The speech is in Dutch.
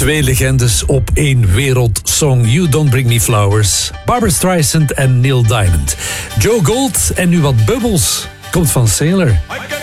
Twee legendes op één wereldsong. You Don't Bring Me Flowers. Barbra Streisand en Neil Diamond. Joe Gold en nu wat bubbels. Komt van Sailor.